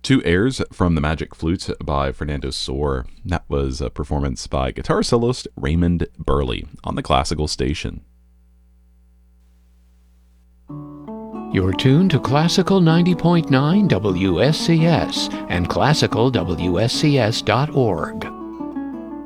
Two airs from the Magic Flute by Fernando Sor. That was a performance by guitar soloist Raymond Burley on the Classical Station. You're tuned to Classical 90.9 WSCS and classicalwscs.org.